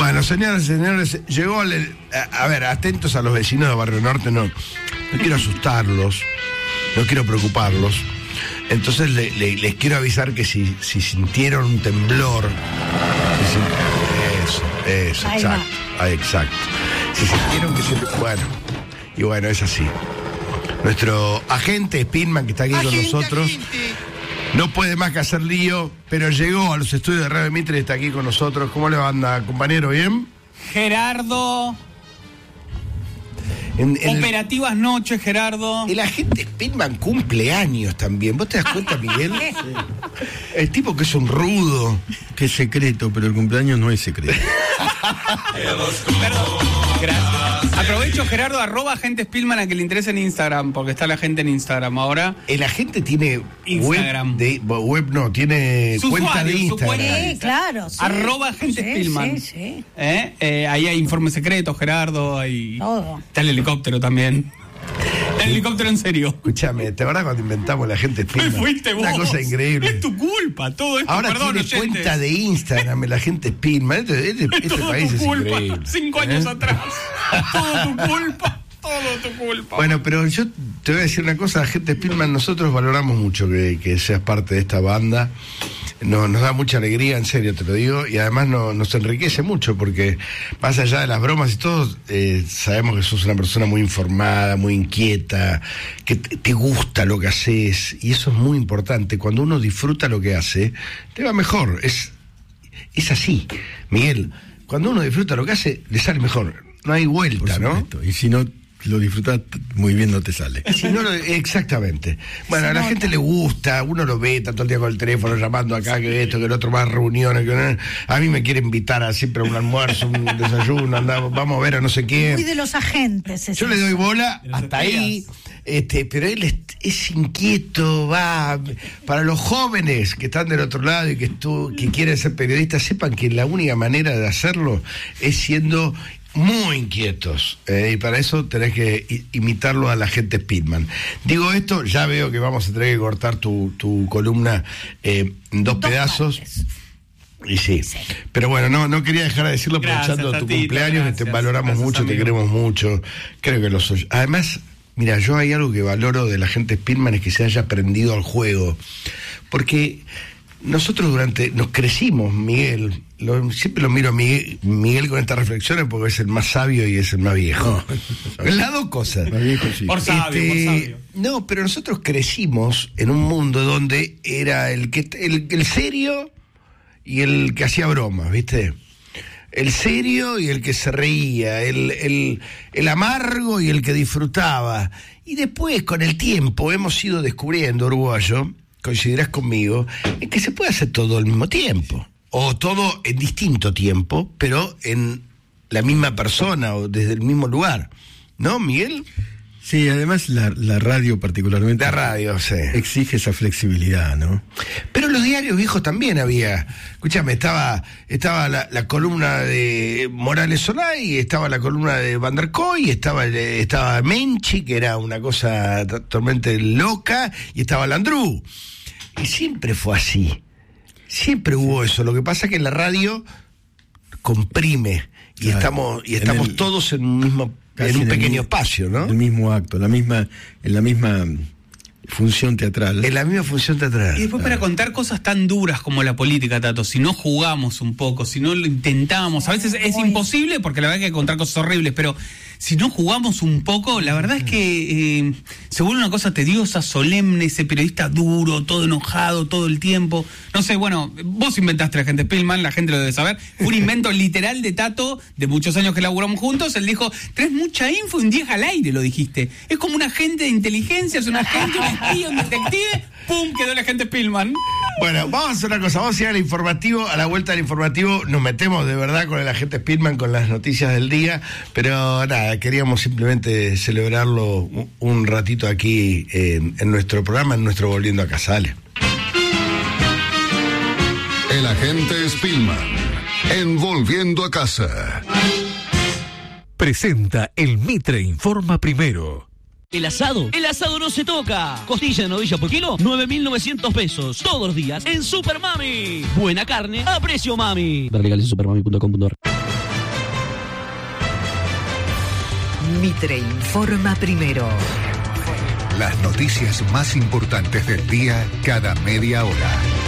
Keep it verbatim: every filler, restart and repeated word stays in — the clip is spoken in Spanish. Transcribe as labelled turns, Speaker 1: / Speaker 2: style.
Speaker 1: Bueno, señoras y señores, llegó el, a, a ver, atentos a los vecinos de Barrio Norte, no, no quiero asustarlos, no quiero preocuparlos. Entonces le, le, les quiero avisar que si, si sintieron un temblor, si, eso, eso,
Speaker 2: Ahí
Speaker 1: exacto, ah, exacto. Si sintieron que se, bueno, y bueno, es así. Nuestro agente Spinman, que está aquí agente, con nosotros, agente. No puede más que hacer lío, pero llegó a los estudios de Radio Mitre y está aquí con nosotros. ¿Cómo le anda, compañero? ¿Bien?
Speaker 3: Gerardo.
Speaker 1: En, en
Speaker 3: Operativas el, noches, Gerardo.
Speaker 1: El agente Spinman cumple años también. ¿Vos te das cuenta, Miguel? Sí. El tipo que es un rudo.
Speaker 4: Que es secreto, pero el cumpleaños no es secreto.
Speaker 3: Perdón. Gracias. Aprovecho, Gerardo, arroba agente Spillman a que le interese en Instagram, porque está la gente en Instagram ahora.
Speaker 1: El agente tiene
Speaker 3: Instagram.
Speaker 1: Web, de, web no, tiene
Speaker 3: su
Speaker 1: cuenta
Speaker 3: usuario,
Speaker 1: de Instagram.
Speaker 2: Sí, claro. Sí.
Speaker 3: Arroba agente
Speaker 2: sí,
Speaker 3: Spillman.
Speaker 2: Sí, sí.
Speaker 3: ¿Eh? Eh, ahí hay informes secretos, Gerardo. Hay...
Speaker 2: Todo.
Speaker 3: Está el helicóptero también. El helicóptero en serio.
Speaker 1: Escúchame, ¿te acuerdas cuando inventamos la gente Spillman?
Speaker 3: Fuiste vos.
Speaker 1: Una cosa increíble.
Speaker 3: Es tu culpa, todo esto.
Speaker 1: Ahora
Speaker 3: Perdón,
Speaker 1: tiene
Speaker 3: oyentes.
Speaker 1: cuenta de Instagram la gente Spillman. Este, este, este
Speaker 3: todo
Speaker 1: país
Speaker 3: tu
Speaker 1: es
Speaker 3: culpa.
Speaker 1: increíble.
Speaker 3: Cinco años
Speaker 1: ¿Eh?
Speaker 3: atrás. Todo tu culpa. Todo tu culpa.
Speaker 1: Bueno, pero yo te voy a decir una cosa, gente Spillman, nosotros valoramos mucho que, que seas parte de esta banda. Nos, nos da mucha alegría, en serio te lo digo, y además no, nos enriquece mucho porque más allá de las bromas y todo, eh, sabemos que sos una persona muy informada, muy inquieta, que te, te gusta lo que haces, y eso es muy importante. Cuando uno disfruta lo que hace, te va mejor. Es, es así, Miguel. Cuando uno disfruta lo que hace, le sale mejor. No hay vuelta, ¿no?
Speaker 4: Y si no lo disfrutas muy bien, no te sale.
Speaker 1: Si no lo, exactamente. Bueno, a la gente le gusta, uno lo ve, está todo el día con el teléfono llamando acá, que esto, que el otro, más reuniones, que a mí me quiere invitar a siempre a un almuerzo, un desayuno, andamos, vamos a ver a no sé quién.
Speaker 2: Muy de los agentes.
Speaker 1: Yo le doy bola hasta ahí, este, pero él es, es inquieto, va. Para los jóvenes que están del otro lado y que, estu, que quieren ser periodistas, sepan que la única manera de hacerlo es siendo muy inquietos, eh, y para eso tenés que imitarlo a la gente Spillman. Digo esto, ya veo que vamos a tener que cortar tu, tu columna eh, en dos, dos pedazos. Partes. Y sí. sí, pero bueno, no no quería dejar de decirlo aprovechando tu cumpleaños, gracias, que te valoramos gracias, mucho, amigo. Te queremos mucho. Creo que lo soy. Además, mira, yo hay algo que valoro de la gente Spillman, es que se haya aprendido al juego. Porque nosotros durante, nos crecimos, Miguel, lo, siempre lo miro a Miguel, Miguel con estas reflexiones porque es el más sabio y es el más viejo. No, las dos cosas.
Speaker 4: Más viejo, sí.
Speaker 3: Por sabio, este, por sabio.
Speaker 1: No, pero nosotros crecimos en un mundo donde era el que el, el serio y el que hacía bromas, ¿viste? El serio y el que se reía, el, el, el amargo y el que disfrutaba. Y después, con el tiempo, hemos ido descubriendo, uruguayo, coincidirás conmigo, en que se puede hacer todo al mismo tiempo, o todo en distinto tiempo, pero en la misma persona o desde el mismo lugar, ¿no, Miguel?
Speaker 4: Sí, además la, la radio particularmente
Speaker 1: la radio, sí,
Speaker 4: exige esa flexibilidad, ¿no?
Speaker 1: Pero los diarios viejos también había. Escúchame, estaba estaba la, la columna de Morales Solay, estaba la columna de Van der Koy, estaba estaba Menchi, que era una cosa totalmente loca, y estaba Landru. Y siempre fue así. Siempre hubo eso. Lo que pasa es que la radio comprime y claro, estamos y estamos el, todos en un mismo en un pequeño el, espacio, ¿no?
Speaker 4: El mismo acto, la misma en la misma función teatral.
Speaker 1: En la misma función teatral.
Speaker 3: Y después, para contar cosas tan duras como la política, Tato, si no jugamos un poco, si no lo intentamos, a veces es imposible porque la verdad hay que contar cosas horribles, pero si no jugamos un poco, la verdad es que eh, se vuelve una cosa tediosa, solemne, ese periodista duro, todo enojado, todo el tiempo. No sé, bueno, vos inventaste a la gente Spillman, la gente lo debe saber. Fue un invento literal de Tato, de muchos años que laburamos juntos. Él dijo, tenés mucha info y un día al aire, lo dijiste. Es como un agente de inteligencia, es un agente, un espía, un detective. ¡Pum! Quedó la gente Spillman.
Speaker 1: Bueno, vamos a hacer una cosa, vamos a ir al informativo, a la vuelta del informativo nos metemos de verdad con el agente Spillman, con las noticias del día, pero nada, queríamos simplemente celebrarlo un, un ratito aquí en, en nuestro programa, en nuestro Volviendo a Casa. Dale.
Speaker 5: El agente Spillman, en Volviendo a Casa.
Speaker 6: Presenta el Mitre Informa Primero.
Speaker 7: El asado, el asado no se toca. Costilla de novilla por kilo, nueve mil novecientos pesos. Todos los días en Super Mami. Buena carne a precio mami. Ver legales en supermami punto com punto ar.
Speaker 8: Mitre informa primero.
Speaker 9: Las noticias más importantes del día cada media hora.